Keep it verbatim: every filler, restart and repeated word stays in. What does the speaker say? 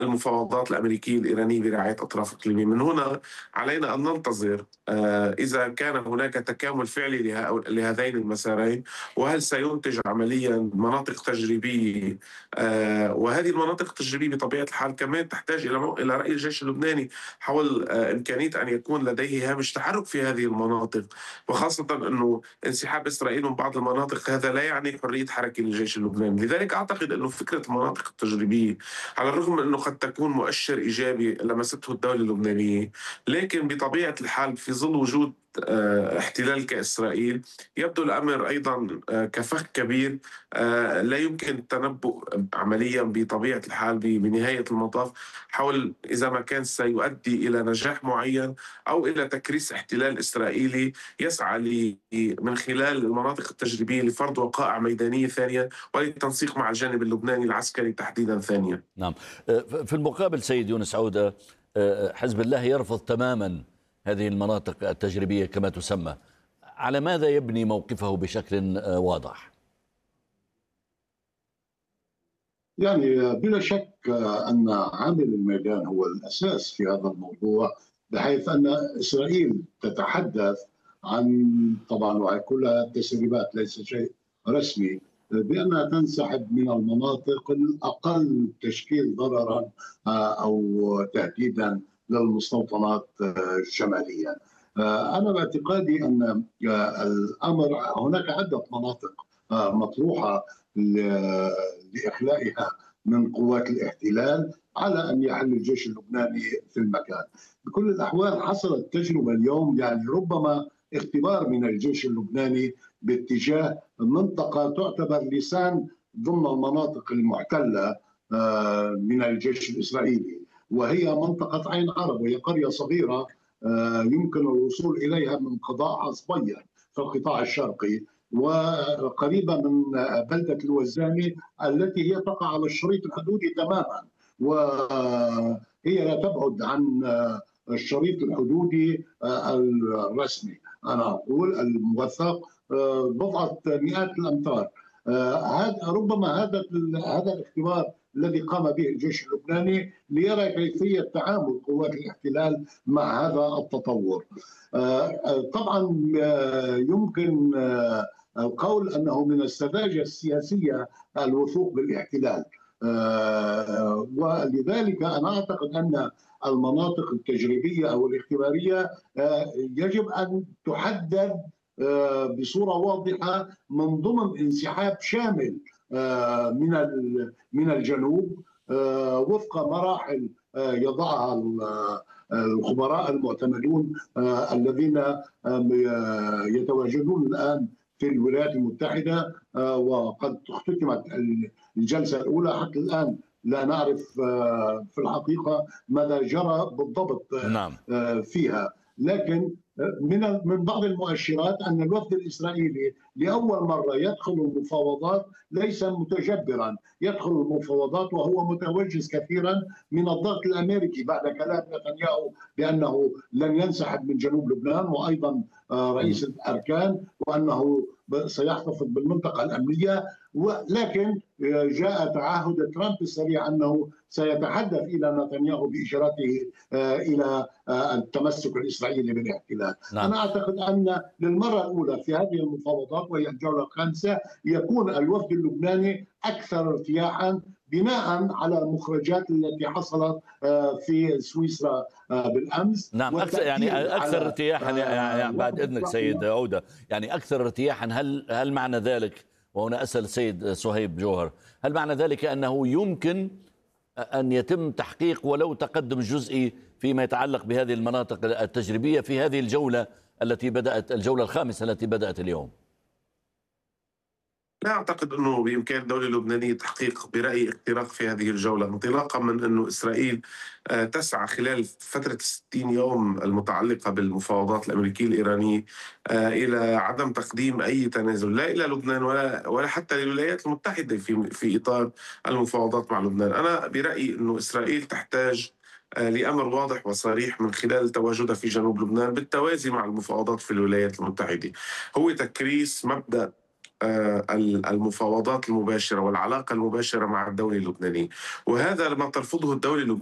المفاوضات الأمريكية الإيرانية برعاية أطراف إقليمية. من هنا علينا أن ننتظر آه، إذا كان هناك تكامل فعلي له- لهذين المسارين، وهل سينتج عمليا مناطق تجريبية. آه، وهذه المناطق التجريبية بطبيعة الحال كمان تحتاج إلى إلى رأي الجيش اللبناني حول آه، إمكانية أن يكون لديه هامش تحرك في هذه المناطق، وخاصة أنه انسحاب إسرائيل من بعض المناطق هذا لا يعني حرية حركة للجيش اللبناني. لذلك أعتقد أنه فكرة المناطق التجريبية على الرغم من أنه قد تكون مؤشر إيجابي لمسته الدولة اللبنانية، لكن بطبيعة الحال في ظل وجود آه، احتلال كإسرائيل يبدو الأمر أيضا آه، كفخ كبير. آه، لا يمكن التنبؤ عمليا بطبيعة الحال ب- بنهاية المطاف حول إذا ما كان سيؤدي إلى نجاح معين أو إلى تكريس احتلال إسرائيلي يسعى ل- من خلال المناطق التجريبية لفرض وقائع ميدانية ثانية وللتنسيق مع الجانب اللبناني العسكري تحديدا ثانيا. نعم. آه، في المقابل سيد يونس عودة، آه، حزب الله يرفض تماما هذه المناطق التجريبية كما تسمى. على ماذا يبني موقفه بشكل آه، واضح؟ يعني بلا شك أن عامل الميدان هو الأساس في هذا الموضوع، بحيث أن إسرائيل تتحدث عن، طبعا وهي كلها تسريبات ليس شيء رسمي، بأنها تنسحب من المناطق الأقل تشكيل ضررا أو تهديدا للمستوطنات الشمالية. أنا باعتقادي أن الأمر هناك عدة مناطق مطروحة لإخلائها من قوات الاحتلال على أن يحل الجيش اللبناني في المكان. بكل الأحوال حصلت تجربة اليوم، يعني ربما اختبار من الجيش اللبناني باتجاه منطقة تعتبر لسان ضمن المناطق المحتلة من الجيش الإسرائيلي، وهي منطقة عين عرب، وهي قرية صغيرة يمكن الوصول إليها من قضاء عصبية في القطاع الشرقي، وقريبة من بلدة الوزاني التي هي تقع على الشريط الحدودي تماما، وهي لا تبعد عن الشريط الحدودي الرسمي، أنا أقول الموثق، بضعة مئات الأمتار. هذا ربما هذا هذا الاختبار الذي قام به الجيش اللبناني ليرى كيفية تعامل قوات الاحتلال مع هذا التطور. طبعا يمكن القول أنه من السذاجة السياسية الوثوق بالاحتلال، ولذلك أنا أعتقد أن المناطق التجريبية أو الاختبارية يجب أن تحدد بصورة واضحة من ضمن انسحاب شامل من من الجنوب وفق مراحل يضعها الخبراء المعتمدون الذين يتواجدون الآن في الولايات المتحدة، وقد اختتمت الجلسة الأولى. حتى الآن لا نعرف في الحقيقة ماذا جرى بالضبط نعم. فيها، لكن من من بعض المؤشرات أن الوفد الإسرائيلي لأول مرة يدخل المفاوضات ليس متجبرا، يدخل المفاوضات وهو متوجس كثيرا من الضغط الأمريكي بعد كلام نتنياهو بأنه لن ينسحب من جنوب لبنان، وأيضا رئيس الأركان، وأنه سيحتفظ بالمنطقة الأمنية. ولكن جاء تعهد ترامب السريع أنه سيتحدث إلى نتنياهو بإشارته إلى التمسك الإسرائيلي بالاحتلال. نعم. أنا أعتقد أن للمرة الأولى في هذه المفاوضات وهي الجولة الخامسة يكون الوفد اللبناني أكثر ارتياحا بناء على المخرجات التي حصلت في سويسرا بالأمس. نعم، أكثر يعني أكثر ارتياحا يعني بعد إذنك سيد عودة، يعني أكثر ارتياحا، هل هل معنى ذلك، وهنا أسأل السيد صهيب جوهر، هل معنى ذلك أنه يمكن أن يتم تحقيق ولو تقدم جزئي فيما يتعلق بهذه المناطق التجريبية في هذه الجولة التي بدأت، الجولة الخامسة التي بدأت اليوم؟ لا أعتقد أنه بإمكان الدولة اللبنانية تحقيق برأي اختراق في هذه الجولة، انطلاقا من أنه إسرائيل تسعى خلال فترة ستين يوم المتعلقة بالمفاوضات الأمريكية الإيرانية إلى عدم تقديم أي تنازل لا إلى لبنان ولا ولا حتى للولايات المتحدة في في إطار المفاوضات مع لبنان. أنا برأيي أنه إسرائيل تحتاج لأمر واضح وصريح من خلال تواجدها في جنوب لبنان بالتوازي مع المفاوضات في الولايات المتحدة، هو تكريس مبدأ المفاوضات المباشرة والعلاقة المباشرة مع الدولة اللبنانية، وهذا ما ترفضه الدولة اللبنانية